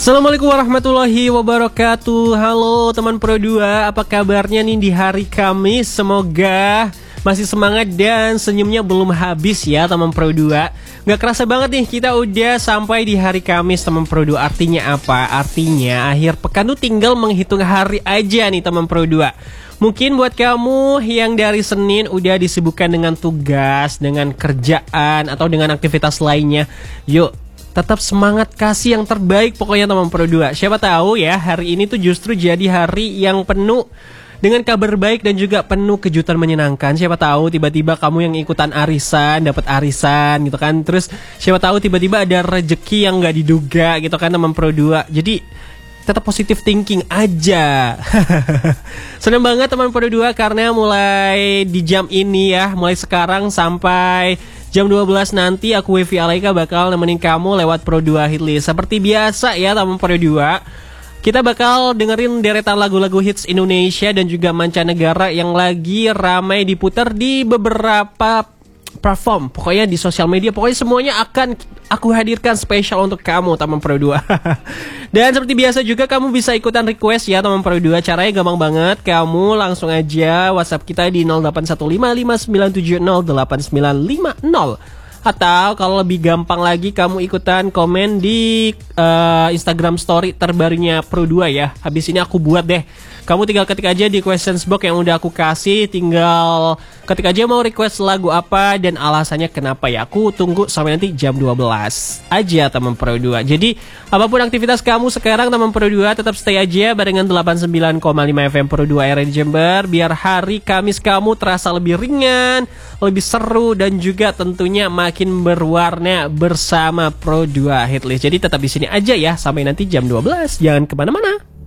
Assalamualaikum warahmatullahi wabarakatuh. Halo teman Pro 2, apa kabarnya nih di hari Kamis? Semoga masih semangat dan senyumnya belum habis ya teman Pro 2. Gak kerasa banget nih kita udah sampai di hari Kamis teman Pro 2. Artinya apa? Artinya akhir pekan tuh tinggal menghitung hari aja nih teman Pro 2. Mungkin buat kamu yang dari Senin udah disibukkan dengan tugas, dengan kerjaan, atau dengan aktivitas lainnya, yuk tetap semangat, kasih yang terbaik pokoknya teman Pro 2. Siapa tahu ya hari ini tuh justru jadi hari yang penuh dengan kabar baik dan juga penuh kejutan menyenangkan. Siapa tahu tiba-tiba kamu yang ikutan arisan, dapat arisan gitu kan. Terus siapa tahu tiba-tiba ada rezeki yang gak diduga gitu kan teman Pro 2. Jadi tetap positive thinking aja. Senang banget teman Pro 2 karena mulai di jam ini ya, mulai sekarang sampai jam 12 nanti aku Wifi Alaika bakal nemenin kamu lewat Pro 2 Hitlist. Seperti biasa ya teman Pro 2, kita bakal dengerin deretan lagu-lagu hits Indonesia dan juga mancanegara yang lagi ramai diputar di beberapa platform. Pokoknya di sosial media, pokoknya semuanya akan aku hadirkan spesial untuk kamu teman Pro 2. Dan seperti biasa juga kamu bisa ikutan request ya teman Pro 2. Caranya gampang banget, kamu langsung aja WhatsApp kita di 081559708950. Atau kalau lebih gampang lagi kamu ikutan komen di Instagram story terbarunya Pro 2 ya. Habis ini aku buat deh. Kamu tinggal ketik aja di questions box yang udah aku kasih. Tinggal ketik aja mau request lagu apa dan alasannya kenapa ya. Aku tunggu sampai nanti jam 12 aja teman Pro 2. Jadi apapun aktivitas kamu sekarang teman Pro 2, tetap stay aja barengan 89,5 FM Pro 2 area di Jember. Biar hari Kamis kamu terasa lebih ringan, lebih seru, dan juga tentunya makin berwarna bersama Pro 2 Hitlist. Jadi tetap di sini aja ya sampai nanti jam 12. Jangan kemana-mana.